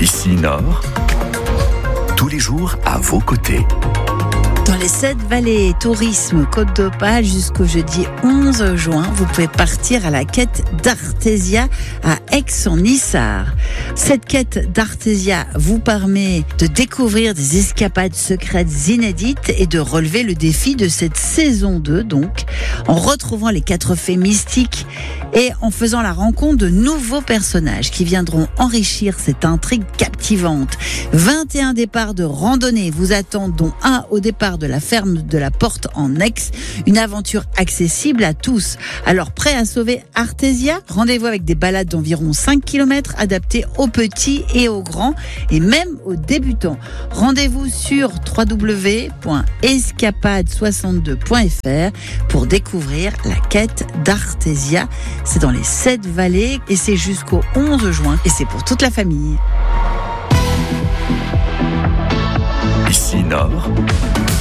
Ici Nord, tous les jours à vos côtés. Dans les 7 vallées tourisme Côte d'Opale jusqu'au jeudi 11 juin, vous pouvez partir à la quête d'Artésia à Aix-en-Issard. Cette quête d'Artésia vous permet de découvrir des escapades secrètes inédites et de relever le défi de cette saison 2, donc, en retrouvant les 4 fées mystiques et en faisant la rencontre de nouveaux personnages qui viendront enrichir cette intrigue captivante. 21 départs de randonnée vous attendent, dont un au départ de la ferme de la Porte en Aix. Une aventure accessible à tous. Alors, prêt à sauver Artésia? Rendez-vous avec des balades d'environ 5 km adaptées aux petits et aux grands et même aux débutants. Rendez-vous sur www.escapade62.fr pour découvrir la quête d'Artésia. C'est dans les 7 vallées et c'est jusqu'au 11 juin et c'est pour toute la famille. Ici Nord,